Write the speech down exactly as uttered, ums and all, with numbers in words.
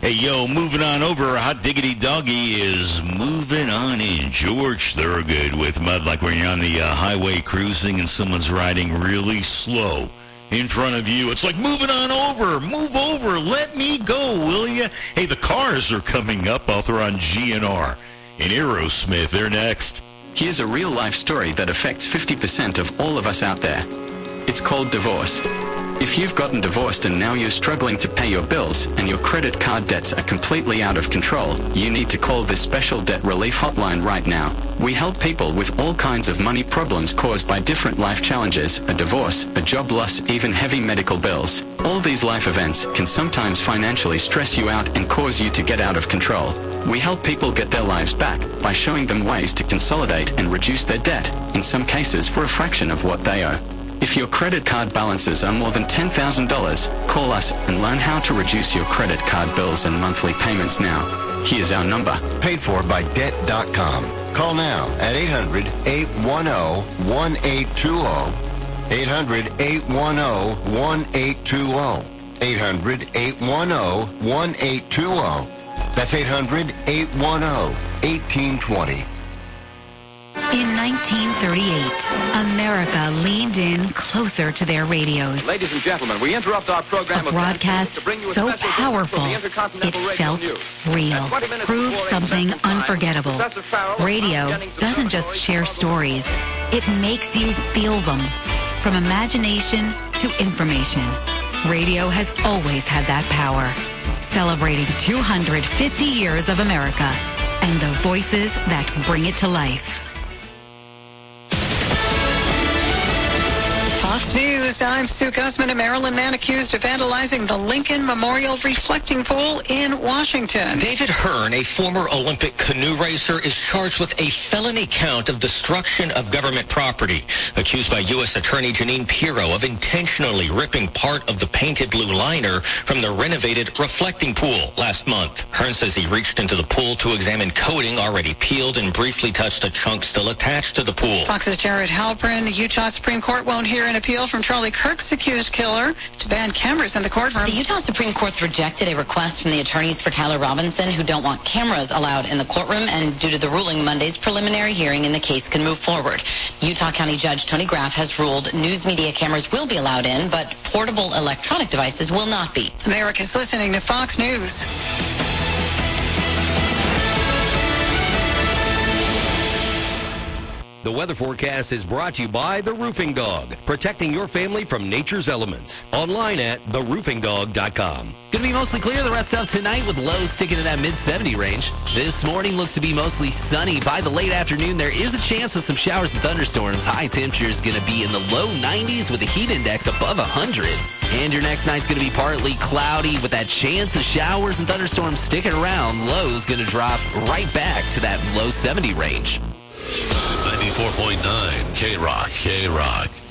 Hey, yo, moving on over. Hot Diggity Doggy is moving on in. George Thorogood with Mud, like when you're on the uh, highway cruising and someone's riding really slow in front of you. It's like, moving on over. Move over. Let me go, will you? Hey, the Cars are coming up. I'll throw on G N R and Aerosmith. They're next. Here's a real-life story that affects fifty percent of all of us out there. It's called divorce. If you've gotten divorced and now you're struggling to pay your bills and your credit card debts are completely out of control, you need to call this special debt relief hotline right now. We help people with all kinds of money problems caused by different life challenges, a divorce, a job loss, even heavy medical bills. All these life events can sometimes financially stress you out and cause you to get out of control. We help people get their lives back by showing them ways to consolidate and reduce their debt, in some cases for a fraction of what they owe. If your credit card balances are more than ten thousand dollars, call us and learn how to reduce your credit card bills and monthly payments now. Here's our number. Paid for by debt dot com. Call now at eight hundred, eight one zero, one eight two zero. eight hundred, eight one zero, one eight two zero. eight hundred, eight one zero, one eight two zero. That's eight hundred, eight one zero, one eight two zero. In nineteen thirty-eight, America leaned in closer to their radios. Ladies and gentlemen, we interrupt our program. A broadcast so powerful, it felt real, proved something unforgettable. Radio doesn't just share stories, it makes you feel them. From imagination to information, radio has always had that power. Celebrating two hundred fifty years of America and the voices that bring it to life. Fox News, I'm Sue Guzman. A Maryland man accused of vandalizing the Lincoln Memorial reflecting pool in Washington. David Hearn, a former Olympic canoe racer, is charged with a felony count of destruction of government property, accused by U S Attorney Janine Pirro of intentionally ripping part of the painted blue liner from the renovated reflecting pool last month. Hearn says he reached into the pool to examine coating already peeled and briefly touched a chunk still attached to the pool. Fox's Jared Halpern. The Utah Supreme Court won't hear an appeal from Charlie Kirk's accused killer to ban cameras in the courtroom. The Utah Supreme Court's rejected a request from the attorneys for Tyler Robinson, who don't want cameras allowed in the courtroom, and due to the ruling, Monday's preliminary hearing in the case can move forward. Utah County Judge Tony Graff has ruled news media cameras will be allowed in, but portable electronic devices will not be. America's listening to Fox News. The weather forecast is brought to you by The Roofing Dog, protecting your family from nature's elements. Online at the roofing dog dot com. Going to be mostly clear the rest of tonight with lows sticking in that mid seventy range. This morning looks to be mostly sunny. By the late afternoon, there is a chance of some showers and thunderstorms. High temperature is going to be in the low nineties with a heat index above one hundred. And your next night's going to be partly cloudy with that chance of showers and thunderstorms sticking around. Lows going to drop right back to that low seventy range. ninety-four point nine K-Rock, K-Rock.